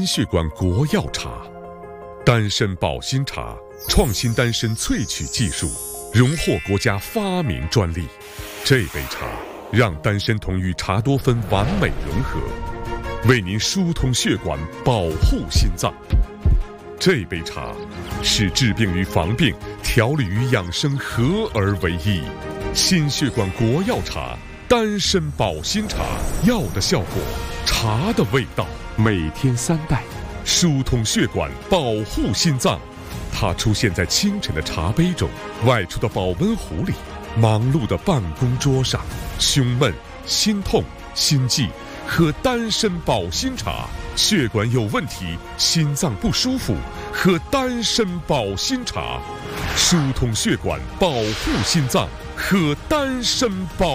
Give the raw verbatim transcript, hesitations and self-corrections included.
血管国药茶。丹参保心茶创新丹参萃取技术，荣获国家发明专利。这杯茶让丹参酮与茶多酚完美融合，为您疏通血管，保护心脏。这杯茶使治病与防病、调理与养生合而为一。心血管国药茶，丹参保心茶，药的效果，茶的味道。每天三袋，疏通血管，保护心脏。它出现在清晨的茶杯中，外出的保温壶里，忙碌的办公桌上。胸闷、心痛、心悸，喝丹参保心茶。血管有问题，心脏不舒服，喝丹参保心茶。疏通血管，保护心脏，喝丹参保